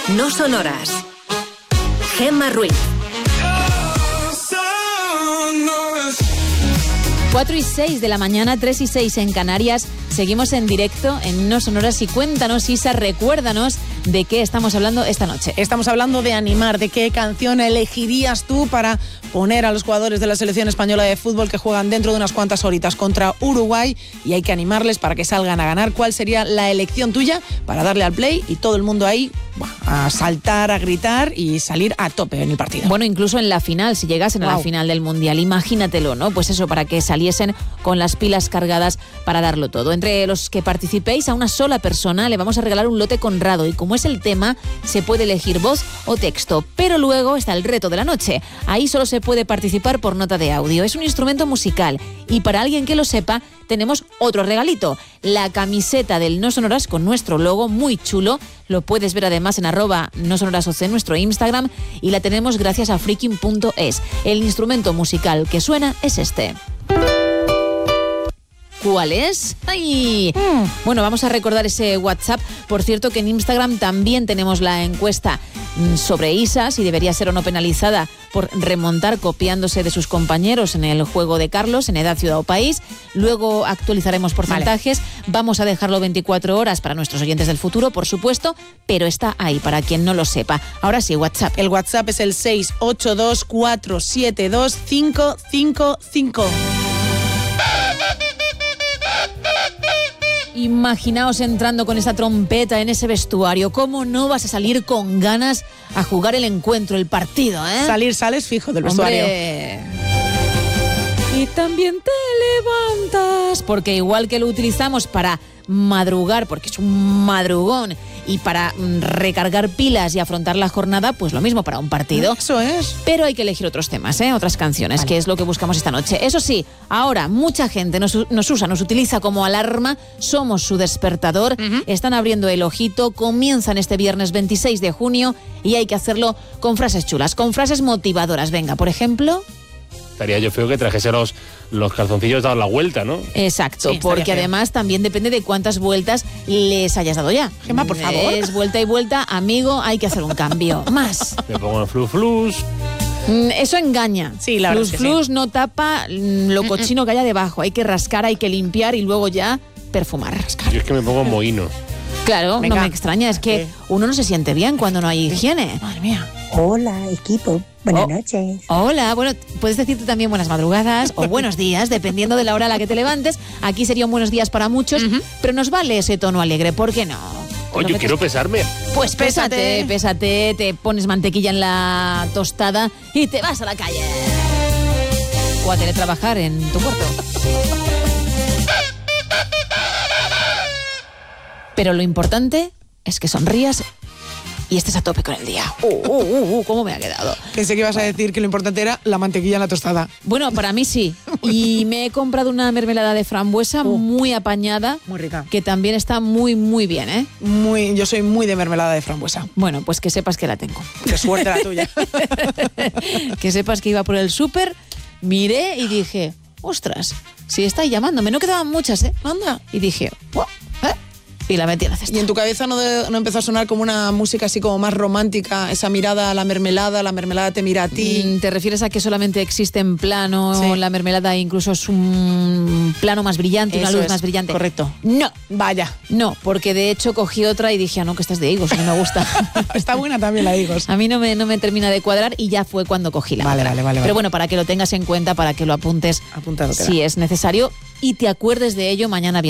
No Sonoras. Gemma Ruiz. 4:06 de la mañana, 3:06 en Canarias. Seguimos en directo en No Sonoras y cuéntanos, Isa, recuérdanos de qué estamos hablando esta noche. Estamos hablando de animar, de qué canción elegirías tú para poner a los jugadores de la selección española de fútbol que juegan dentro de unas cuantas horitas contra Uruguay y hay que animarles para que salgan a ganar. ¿Cuál sería la elección tuya para darle al play y todo el mundo ahí a saltar, a gritar y salir a tope en el partido? Bueno, incluso en la final, si llegasen a la final del Mundial, imagínatelo, ¿no? Pues eso, para que saliesen con las pilas cargadas para darlo todo. Entre los que participéis, a una sola persona le vamos a regalar un lote Conrado y como es el tema, se puede elegir voz o texto. Pero luego está el reto de la noche. Ahí solo se puede participar por nota de audio. Es un instrumento musical y para alguien que lo sepa, tenemos otro regalito. La camiseta del No Sonoras con nuestro logo, muy chulo. Lo puedes ver además en @nosonorasoc, nuestro Instagram, y la tenemos gracias a freaking.es. El instrumento musical que suena es este. ¿Cuál es? ¡Ay! Bueno, vamos a recordar ese WhatsApp. Por cierto, que en Instagram también tenemos la encuesta sobre Isa, si debería ser o no penalizada por remontar copiándose de sus compañeros en el juego de Carlos, en edad, ciudad o país. Luego actualizaremos porcentajes. Vale. Vamos a dejarlo 24 horas para nuestros oyentes del futuro, por supuesto, pero está ahí para quien no lo sepa. Ahora sí, WhatsApp. El WhatsApp es el 682472555. Imaginaos entrando con esa trompeta en ese vestuario. ¿Cómo no vas a salir con ganas a jugar el encuentro, el partido, eh? Sales fijo del vestuario. ¡Hombre! Y también te levantas, porque igual que lo utilizamos para madrugar, porque es un madrugón, y para recargar pilas y afrontar la jornada, pues lo mismo para un partido. Eso es. Pero hay que elegir otros temas, otras canciones, vale, que es lo que buscamos esta noche. Eso sí, ahora mucha gente nos utiliza como alarma, somos su despertador, están abriendo el ojito, comienzan este viernes 26 de junio y hay que hacerlo con frases chulas, con frases motivadoras. Venga, por ejemplo... Estaría yo feo que trajese los calzoncillos dados la vuelta, ¿no? Exacto, sí, porque además también depende de cuántas vueltas les hayas dado ya. Gemma, por favor. Es vuelta y vuelta, amigo, hay que hacer un cambio. Más. Me pongo en flus. Eso engaña. Sí, la verdad. Flus no tapa lo cochino que haya debajo. Hay que rascar, hay que limpiar y luego ya perfumar. Yo es que me pongo en mohino. Claro, venga, no me extraña, es que uno no se siente bien cuando no hay higiene. Madre mía. Hola, equipo. Buenas noches. Hola, bueno, puedes decirte también buenas madrugadas o buenos días, dependiendo de la hora a la que te levantes. Aquí serían buenos días para muchos, pero nos vale ese tono alegre, ¿por qué no? Oye, yo quiero pesarme. Pues pésate, te pones mantequilla en la tostada y te vas a la calle. O a teletrabajar en tu cuarto. Pero lo importante es que sonrías y estés a tope con el día. ¿Cómo me ha quedado? Pensé que ibas a decir que lo importante era la mantequilla en la tostada. Bueno, para mí sí. Y me he comprado una mermelada de frambuesa muy apañada. Muy rica. Que también está muy, muy bien, ¿eh? Yo soy muy de mermelada de frambuesa. Bueno, pues que sepas que la tengo. Qué suerte la tuya. Que sepas que iba por el súper, miré y dije, ostras, si estáis llamándome. No quedaban muchas, ¿eh? Anda. Y dije, y la metí en la cesta. ¿Y en tu cabeza no empezó a sonar como una música así como más romántica, esa mirada a la mermelada te mira a ti? ¿Te refieres a que solamente existe en plano, sí, la mermelada incluso es un plano más brillante, una luz más brillante? Correcto. No. Vaya. No, porque de hecho cogí otra y dije, no, que esta es de higos, no me gusta. Está buena también la higos. A mí no me termina de cuadrar y ya fue cuando cogí la otra. Vale. Pero bueno, para que lo tengas en cuenta, para que lo apuntes, apuntado si es necesario y te acuerdes de ello mañana.